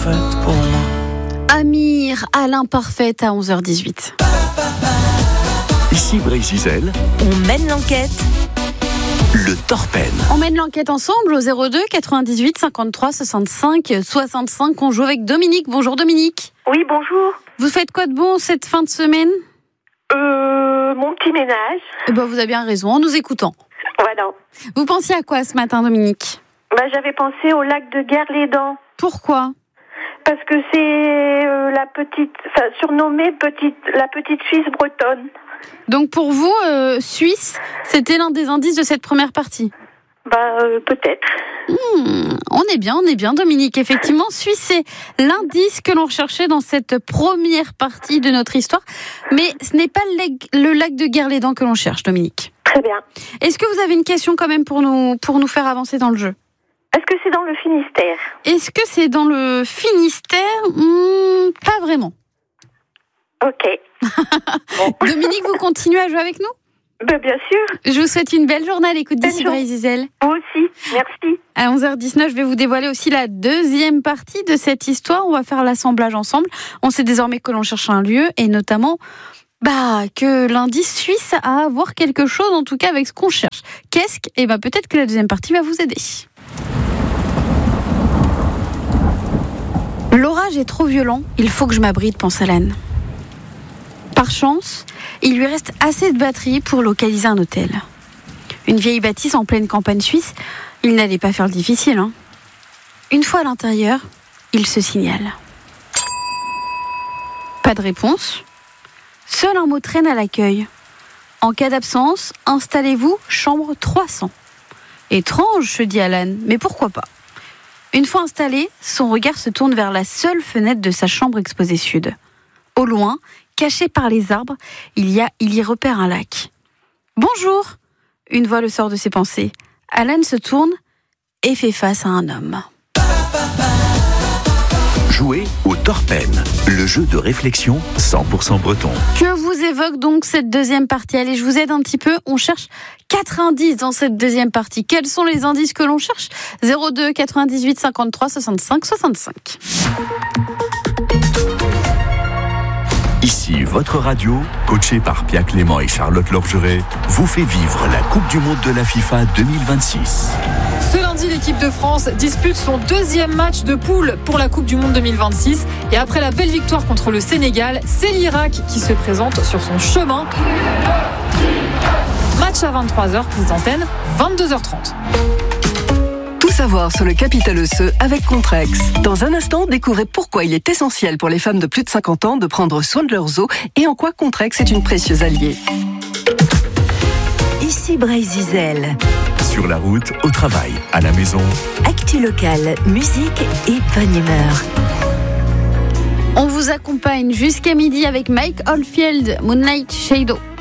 parfaite pour moi. Amir à l'imparfaite à 11h18. Ici Brésil, on mène l'enquête. Le Torpen. On mène l'enquête ensemble au 02 98 53 65 65. On joue avec Dominique. Bonjour Dominique. Oui, bonjour. Vous faites quoi de bon cette fin de semaine ? Mon petit ménage. Vous avez bien raison, en nous écoutant. Voilà. Vous pensiez à quoi ce matin Dominique ? J'avais pensé au lac de Guerlédan. Pourquoi ? Parce que c'est surnommée la petite Suisse bretonne. Donc pour vous, Suisse, c'était l'un des indices de cette première partie ? Peut-être. On est bien Dominique. Effectivement, Suisse, c'est l'indice que l'on recherchait dans cette première partie de notre histoire. Mais ce n'est pas le lac de Guerlédan que l'on cherche, Dominique. Très bien. Est-ce que vous avez une question quand même pour nous faire avancer dans le jeu ? Est-ce que c'est dans le Finistère ? Est-ce que c'est dans le Finistère ? Pas vraiment. Ok. Dominique, vous continuez à jouer avec nous ? Bien sûr. Je vous souhaite une belle journée à l'écoute d'Ici Brésil. Vous aussi, merci. À 11h19, je vais vous dévoiler aussi la deuxième partie de cette histoire. On va faire l'assemblage ensemble. On sait désormais que l'on cherche un lieu et notamment que l'indice suisse a à voir quelque chose, en tout cas avec ce qu'on cherche. Qu'est-ce que... peut-être que la deuxième partie va vous aider. L'orage est trop violent, il faut que je m'abrite, pense Alan. Par chance, il lui reste assez de batterie pour localiser un hôtel. Une vieille bâtisse en pleine campagne suisse, il n'allait pas faire le difficile. Une fois à l'intérieur, il se signale. Pas de réponse. Seul un mot traîne à l'accueil. En cas d'absence, installez-vous chambre 300. Étrange, se dit Alan, mais pourquoi pas ? Une fois installé, son regard se tourne vers la seule fenêtre de sa chambre exposée sud. Au loin, caché par les arbres, il y repère un lac. « Bonjour !» Une voix le sort de ses pensées. Alan se tourne et fait face à un homme. Jouez au Torpen, le jeu de réflexion 100% breton. Que vous évoque donc cette deuxième partie ? Allez, je vous aide un petit peu. On cherche 4 indices dans cette deuxième partie. Quels sont les indices que l'on cherche ? 02 98 53 65 65. Ici, votre radio, coachée par Pia Clément et Charlotte Lorgeret, vous fait vivre la Coupe du Monde de la FIFA 2026. Ce lundi, l'équipe de France dispute son deuxième match de poule pour la Coupe du Monde 2026. Et après la belle victoire contre le Sénégal, c'est l'Irak qui se présente sur son chemin. Match à 23h, prise d'antenne, 22h30. Tout savoir sur le capital osseux avec Contrex. Dans un instant, découvrez pourquoi il est essentiel pour les femmes de plus de 50 ans de prendre soin de leurs os et en quoi Contrex est une précieuse alliée. Ici Brésil. Sur la route, au travail, à la maison. Actu locale, musique et bonne humeur. On vous accompagne jusqu'à midi avec Mike Oldfield, Moonlight Shadow.